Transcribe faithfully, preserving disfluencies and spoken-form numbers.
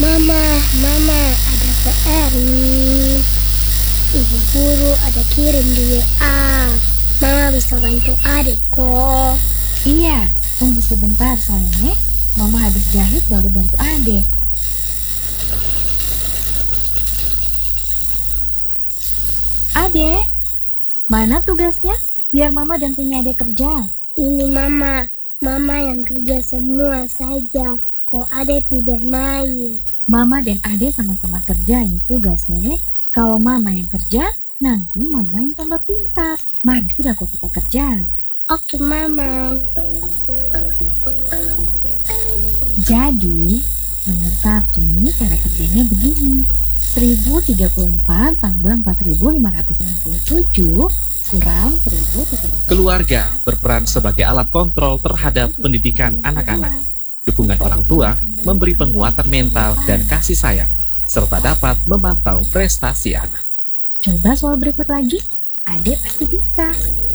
Mama, mama, ada P R nih. Ibu guru ada kirim di W A. Mama bisa bantu adik kok. Iya, tunggu sebentar sayang ya. Mama habis jahit baru bantu adek. Adek, mana tugasnya? Biar mama dampingi adek kerja. Ini mama, mama yang kerja semua saja. Kok adek tidak main? Mama dan adek sama-sama kerja ini tugasnya. Kalau mama yang kerja, nanti mama yang tambah pintar. Mari sudah kok kita kerja. Oke mama. Jadi, nomor satu nih cara kerjanya begini. seribu tiga puluh empat tambah empat ribu lima ratus enam puluh tujuh kurang seribu tiga puluh empat. Keluarga berperan sebagai alat kontrol terhadap pendidikan anak-anak. Dukungan orang tua memberi penguatan mental dan kasih sayang, serta dapat memantau prestasi anak. Coba soal berikut lagi, adek pasti bisa.